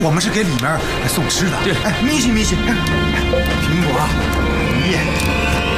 我们是给里面送吃的。 对， 哎，米奇，苹果、梨。